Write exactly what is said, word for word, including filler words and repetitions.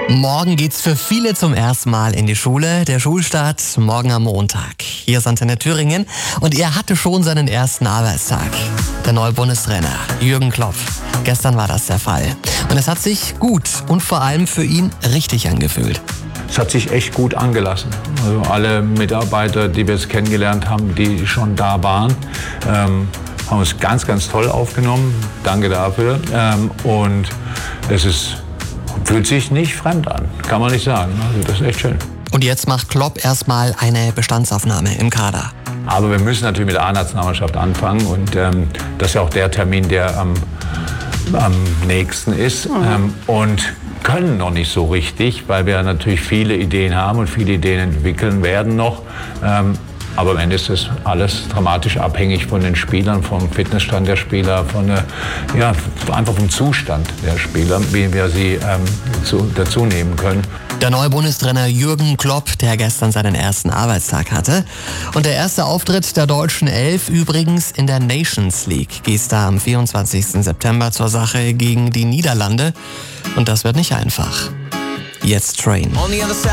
Morgen geht's für viele zum ersten Mal in die Schule. Der Schulstart morgen am Montag. Hier ist Antenne Thüringen und er hatte schon seinen ersten Arbeitstag. Der neue Bundestrainer Jürgen Klopp. Gestern war das der Fall. Und es hat sich gut und vor allem für ihn richtig angefühlt. Es hat sich echt gut angelassen. Also alle Mitarbeiter, die wir jetzt kennengelernt haben, die schon da waren, ähm, haben es ganz, ganz toll aufgenommen. Danke dafür. Ähm, und es ist, fühlt sich nicht fremd an, kann man nicht sagen. Also das ist echt schön. Und jetzt macht Klopp erstmal eine Bestandsaufnahme im Kader. Aber wir müssen natürlich mit der A-Nationalmannschaft anfangen. Und ähm, das ist ja auch der Termin, der am, am nächsten ist. Mhm. Ähm, und können noch nicht so richtig, weil wir natürlich viele Ideen haben und viele Ideen entwickeln werden noch. Ähm, aber am Ende ist das alles dramatisch abhängig von den Spielern, vom Fitnessstand der Spieler, von der, ja, einfach vom Zustand der Spieler, wie wir sie ähm, zu, dazu nehmen können. Der neue Bundestrainer Jürgen Klopp, der gestern seinen ersten Arbeitstag hatte. Und der erste Auftritt der deutschen Elf übrigens in der Nations League. Geht da am vierundzwanzigsten September zur Sache gegen die Niederlande. Und das wird nicht einfach. Jetzt Train.